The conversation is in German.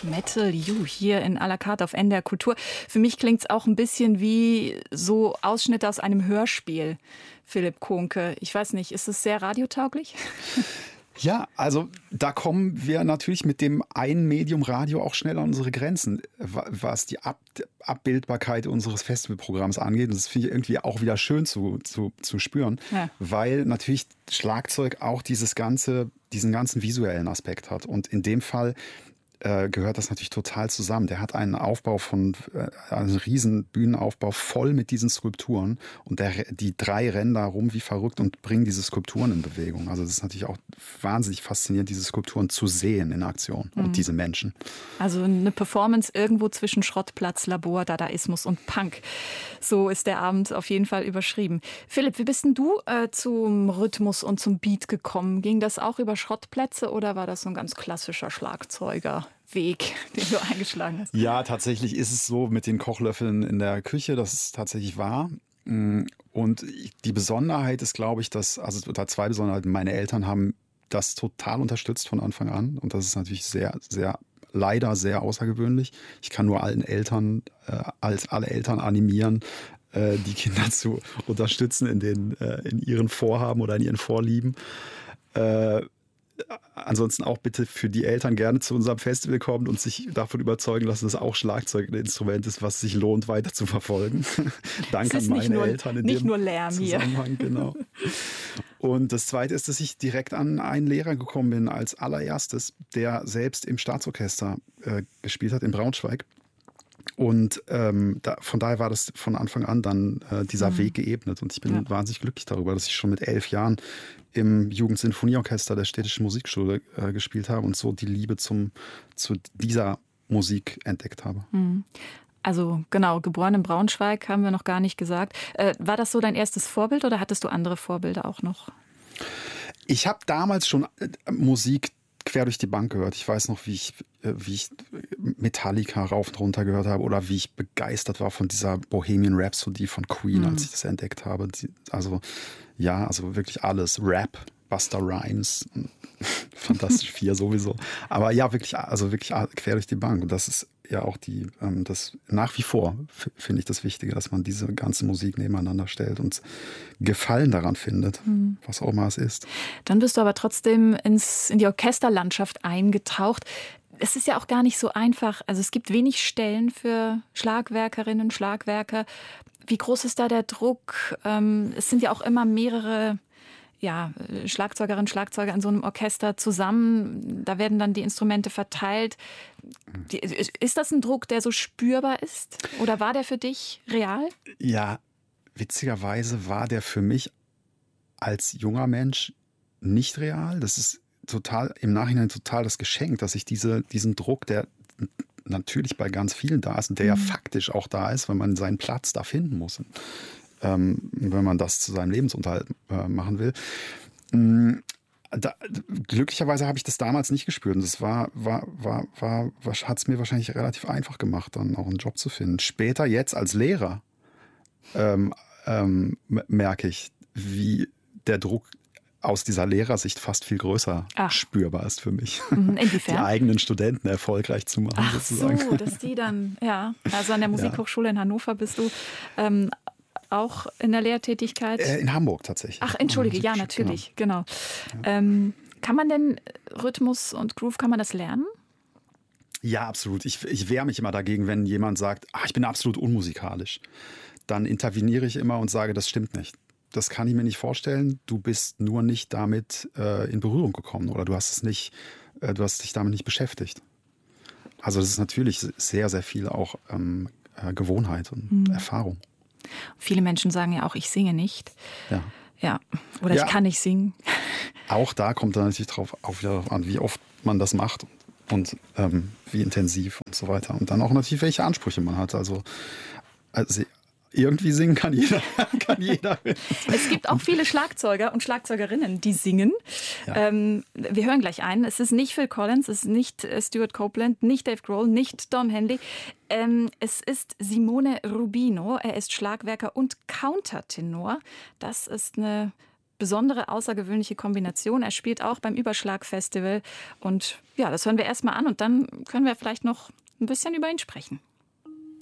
Metal You hier in à la carte auf NDR Kultur. Für mich klingt es auch ein bisschen wie so Ausschnitte aus einem Hörspiel, Philipp Kuhnke. Ich weiß nicht, ist es sehr radiotauglich? Ja, also da kommen wir natürlich mit dem einen Medium Radio auch schnell an unsere Grenzen, was die Abbildbarkeit unseres Festivalprogramms angeht. Und das finde ich irgendwie auch wieder schön zu spüren, ja. Weil natürlich Schlagzeug auch diesen ganzen visuellen Aspekt hat. Und in dem Fall gehört das natürlich total zusammen. Der hat einen Aufbau einen riesen Bühnenaufbau voll mit diesen Skulpturen und die 3 rennen da rum wie verrückt und bringen diese Skulpturen in Bewegung. Also es ist natürlich auch wahnsinnig faszinierend, diese Skulpturen zu sehen in Aktion und diese Menschen. Also eine Performance irgendwo zwischen Schrottplatz, Labor, Dadaismus und Punk. So ist der Abend auf jeden Fall überschrieben. Philipp, wie bist denn du zum Rhythmus und zum Beat gekommen? Ging das auch über Schrottplätze oder war das so ein ganz klassischer Schlagzeuger? Weg, den du eingeschlagen hast. Ja, tatsächlich ist es so mit den Kochlöffeln in der Küche, das ist tatsächlich wahr. Und die Besonderheit ist, glaube ich, oder 2 Besonderheiten. Meine Eltern haben das total unterstützt von Anfang an. Und das ist natürlich leider sehr außergewöhnlich. Ich kann nur alle Eltern animieren, die Kinder zu unterstützen in ihren Vorhaben oder in ihren Vorlieben. Ansonsten auch bitte für die Eltern gerne zu unserem Festival kommen und sich davon überzeugen lassen, dass auch Schlagzeug ein Instrument ist, was sich lohnt, weiter zu verfolgen. Danke an meine Eltern in dem Zusammenhang. Genau. Und das Zweite ist, dass ich direkt an einen Lehrer gekommen bin als allererstes, der selbst im Staatsorchester gespielt hat in Braunschweig. Und von daher war das von Anfang an dann dieser Weg geebnet. Und ich bin wahnsinnig glücklich darüber, dass ich schon mit 11 Jahren im Jugendsinfonieorchester der Städtischen Musikschule gespielt habe und so die Liebe zu dieser Musik entdeckt habe. Also genau, geboren in Braunschweig, haben wir noch gar nicht gesagt. War das so dein erstes Vorbild oder hattest du andere Vorbilder auch noch? Ich habe damals schon Musik quer durch die Bank gehört. Ich weiß noch, wie ich Metallica rauf und runter gehört habe oder wie ich begeistert war von dieser Bohemian Rhapsody von Queen, als ich das entdeckt habe. Also wirklich alles. Rap, Busta Rhymes, Fantastisch 4 sowieso. Aber ja, wirklich quer durch die Bank. Und das ist ja auch das nach wie vor finde ich das Wichtige, dass man diese ganze Musik nebeneinander stellt und Gefallen daran findet, was auch immer es ist. Dann bist du aber trotzdem in die Orchesterlandschaft eingetaucht. Es ist ja auch gar nicht so einfach. Also es gibt wenig Stellen für Schlagwerkerinnen, Schlagwerker. Wie groß ist da der Druck? Es sind ja auch immer mehrere Schlagzeugerinnen, Schlagzeuger in so einem Orchester zusammen. Da werden dann die Instrumente verteilt. Ist das ein Druck, der so spürbar ist? Oder war der für dich real? Ja, witzigerweise war der für mich als junger Mensch nicht real. Das ist im Nachhinein total das Geschenk, dass ich diesen Druck, der natürlich bei ganz vielen da ist und der ja faktisch auch da ist, weil man seinen Platz da finden muss. Wenn man das zu seinem Lebensunterhalt machen will. Glücklicherweise habe ich das damals nicht gespürt. Und das hat es mir wahrscheinlich relativ einfach gemacht, dann auch einen Job zu finden. Später, jetzt als Lehrer, merke ich, wie der Druck aus dieser Lehrersicht fast viel größer spürbar ist für mich. Inwiefern? Die eigenen Studenten erfolgreich zu machen. Sozusagen. So, dass die dann, also an der Musikhochschule in Hannover bist du auch in der Lehrtätigkeit? In Hamburg tatsächlich. Ach, entschuldige, ja, natürlich, genau. Ja. Kann man denn Rhythmus und Groove, kann man das lernen? Ja, absolut. Ich wehre mich immer dagegen, wenn jemand sagt, ich bin absolut unmusikalisch. Dann interveniere ich immer und sage, das stimmt nicht. Das kann ich mir nicht vorstellen. Du bist nur nicht damit in Berührung gekommen oder du hast dich damit nicht beschäftigt. Also das ist natürlich sehr, sehr viel auch Gewohnheit und Erfahrung. Viele Menschen sagen ja auch, ich singe nicht. Ja. Oder ich kann nicht singen. Auch da kommt dann natürlich wieder an, wie oft man das macht und wie intensiv und so weiter. Und dann auch natürlich, welche Ansprüche man hat. Also irgendwie singen kann jeder. Es gibt auch viele Schlagzeuger und Schlagzeugerinnen, die singen. Ja. Wir hören gleich einen. Es ist nicht Phil Collins, es ist nicht Stuart Copeland, nicht Dave Grohl, nicht Don Henley. Es ist Simone Rubino. Er ist Schlagwerker und Countertenor. Das ist eine besondere, außergewöhnliche Kombination. Er spielt auch beim Überschlag-Festival. Und ja, das hören wir erstmal an und dann können wir vielleicht noch ein bisschen über ihn sprechen.